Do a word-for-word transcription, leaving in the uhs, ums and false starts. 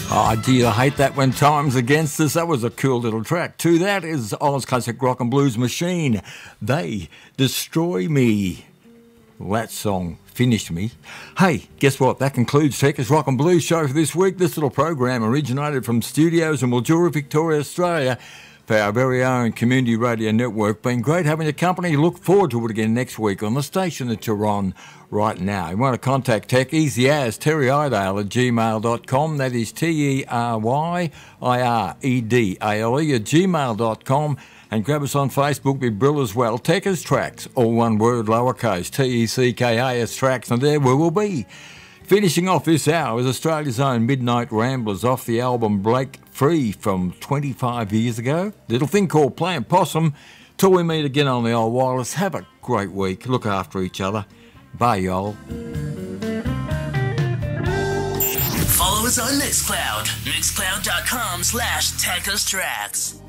Oh, dear, I hate that when time's against us. That was a cool little track. To that is Oz Classic Rock and Blues Machine. They Destroy Me. Well, that song finished me. Hey, guess what? That concludes Tech's Rock and Blues show for this week. This little program originated from studios in Mildura, Victoria, Australia, for our very own community radio network. Been great having your company. Look forward to it again next week on the station that you're on right now. You want to contact Tech, easy as Terry Idale at gmail dot com. That is T E R Y I R E D A L E at gmail dot com. And grab us on Facebook, be Brill as well. Tech's Tracks, all one word, lowercase, T E C K A S Tracks, and there we will be. Finishing off this hour is Australia's own Midnight Ramblers off the album Break Free from twenty-five years ago. Little thing called Playing Possum. Till we meet again on the old wireless, have a great week. Look after each other. Bye, y'all. Follow us on Mixcloud. Mixcloud dot com slash Tech's Tracks.